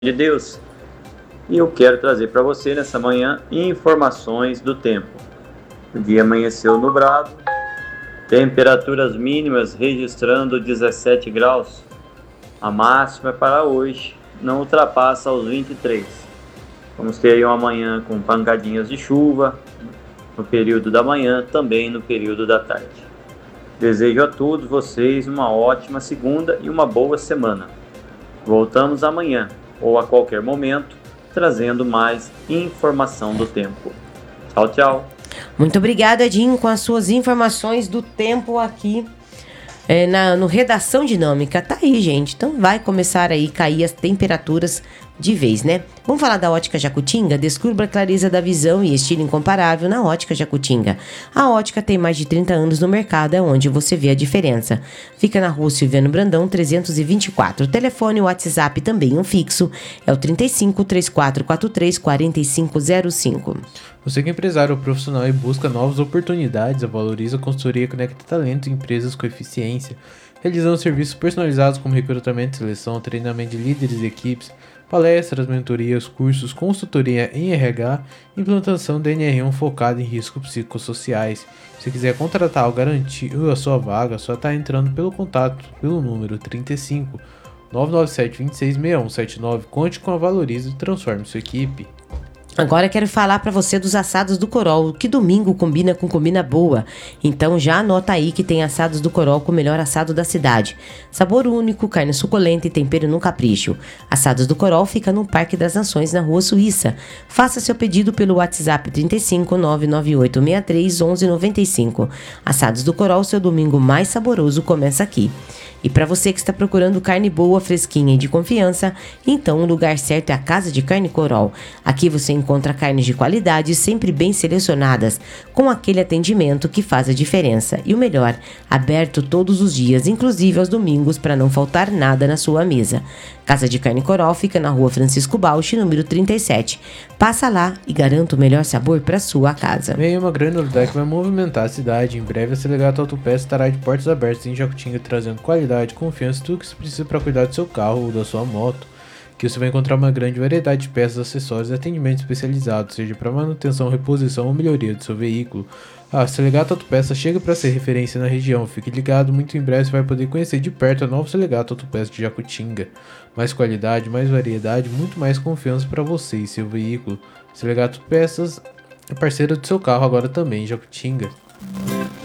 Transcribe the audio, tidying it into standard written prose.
de Deus. E eu quero trazer para você nessa manhã informações do tempo. O dia amanheceu nublado, temperaturas mínimas registrando 17 graus. A máxima para hoje não ultrapassa os 23. Vamos ter aí uma manhã com pancadinhas de chuva no período da manhã, também no período da tarde. Desejo a todos vocês uma ótima segunda e uma boa semana. Voltamos amanhã ou a qualquer momento, trazendo mais informação do tempo. Tchau, tchau. Muito obrigada, Edinho, com as suas informações do tempo aqui no Redação Dinâmica. Tá aí, gente. Então vai começar aí a cair as temperaturas de vez, né? Vamos falar da Ótica Jacutinga? Descubra a clareza da visão e estilo incomparável na Ótica Jacutinga. A Ótica tem mais de 30 anos no mercado, é onde você vê a diferença. Fica na rua Silviano Brandão, 324. O telefone e o WhatsApp também um fixo, é o 35 3443 4505. Você que é empresário ou profissional e busca novas oportunidades, a Valoriza Consultoria conecta talentos e empresas com eficiência, realizando serviços personalizados como recrutamento, seleção, treinamento de líderes e equipes, palestras, mentorias, cursos, consultoria em RH, implantação da NR1 focada em riscos psicossociais. Se quiser contratar ou garantir a sua vaga, só está entrando pelo contato pelo número 35 997 26 6179. Conte com a Valoriza e transforme sua equipe. Agora eu quero falar para você dos assados do Corol, que domingo combina com comida boa. Então já anota aí que tem assados do Corol com o melhor assado da cidade. Sabor único, carne suculenta e tempero no capricho. Assados do Corol fica no Parque das Nações, na Rua Suíça. Faça seu pedido pelo WhatsApp 35 99863 1195. Assados do Corol, seu domingo mais saboroso começa aqui. E para você que está procurando carne boa, fresquinha e de confiança, então o lugar certo é a Casa de Carne Corol. Aqui você encontra carnes de qualidade, sempre bem selecionadas, com aquele atendimento que faz a diferença. E o melhor, aberto todos os dias, inclusive aos domingos, para não faltar nada na sua mesa. Casa de Carne Corol fica na Rua Francisco Bausch, número 37. Passa lá e garanta o melhor sabor para sua casa. Vem uma grande novidade que vai movimentar a cidade. Em breve a Celegato Autopeças estará de portas abertas em Jacutinga, trazendo qualidade, confiança e tudo que você precisa para cuidar do seu carro ou da sua moto. Que você vai encontrar uma grande variedade de peças, acessórios e atendimento especializado, seja para manutenção, reposição ou melhoria do seu veículo. A Celegato Autopeças chega para ser referência na região. Fique ligado, muito em breve você vai poder conhecer de perto a nova Celegato Autopeças de Jacutinga. Mais qualidade, mais variedade, muito mais confiança para você e seu veículo. Celegato Autopeças é parceiro do seu carro agora também em Jacutinga.